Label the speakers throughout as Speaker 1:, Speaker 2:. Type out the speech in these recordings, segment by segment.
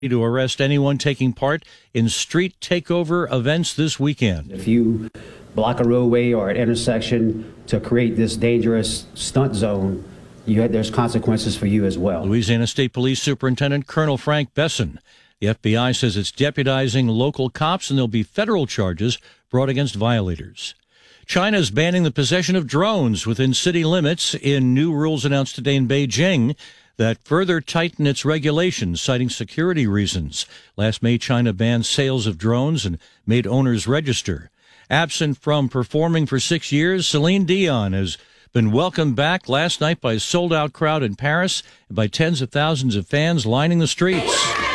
Speaker 1: to arrest anyone taking part in street takeover events this weekend.
Speaker 2: If you block a roadway or an intersection to create this dangerous stunt zone, there's consequences for you as well.
Speaker 1: Louisiana State Police Superintendent Colonel Frank Besson. The FBI says it's deputizing local cops, and there'll be federal charges brought against violators. China is banning the possession of drones within city limits in new rules announced today in Beijing that further tighten its regulations, citing security reasons. Last May, China banned sales of drones and made owners register. Absent from performing for 6 years, Celine Dion has been welcomed back last night by a sold-out crowd in Paris and by tens of thousands of fans lining the streets.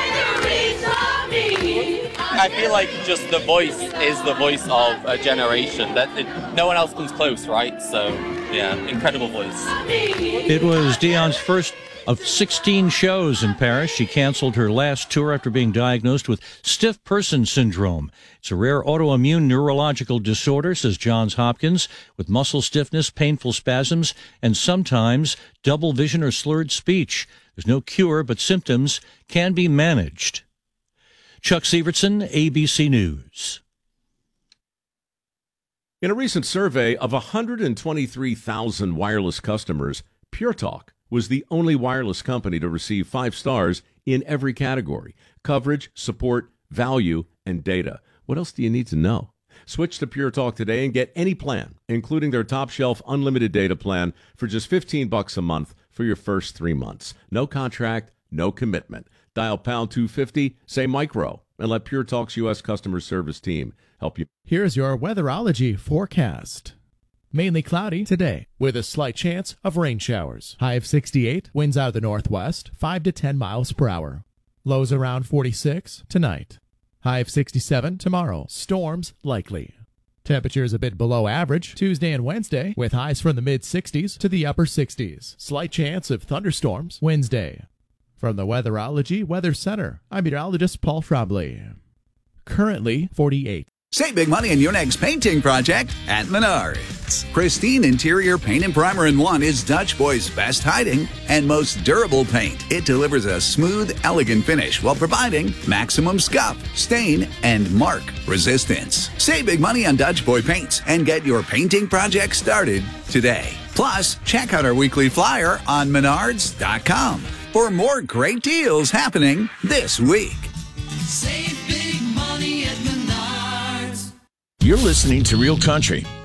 Speaker 3: I feel like just the voice is the voice of a generation. No one else comes close, right? So, yeah, incredible voice.
Speaker 1: It was Dion's first of 16 shows in Paris. She canceled her last tour after being diagnosed with stiff person syndrome. It's a rare autoimmune neurological disorder, says Johns Hopkins, with muscle stiffness, painful spasms, and sometimes double vision or slurred speech. There's no cure, but symptoms can be managed. Chuck Sievertson, ABC News.
Speaker 4: In a recent survey of 123,000 wireless customers, Pure Talk was the only wireless company to receive 5 stars in every category: coverage, support, value, and data. What else do you need to know? Switch to Pure Talk today and get any plan, including their top-shelf unlimited data plan, for just $15 a month for your first 3 months. No contract, no commitment. Dial pound 250, say micro, and let Pure Talk's U.S. customer service team help you.
Speaker 5: Here's your weatherology forecast. Mainly cloudy today, with a slight chance of rain showers. High of 68, winds out of the northwest, 5 to 10 miles per hour. Lows around 46 tonight. High of 67 tomorrow. Storms likely. Temperatures a bit below average Tuesday and Wednesday, with highs from the mid-60s to the upper 60s. Slight chance of thunderstorms Wednesday. From the Weatherology Weather Center, I'm meteorologist Paul Fromley. Currently 48.
Speaker 6: Save big money on your next painting project at Menards. Pristine Interior Paint and Primer in One is Dutch Boy's best hiding and most durable paint. It delivers a smooth, elegant finish while providing maximum scuff, stain, and mark resistance. Save big money on Dutch Boy paints and get your painting project started today. Plus, check out our weekly flyer on Menards.com for more great deals happening this week.
Speaker 7: Save big money at Menards.
Speaker 8: You're listening to Real Country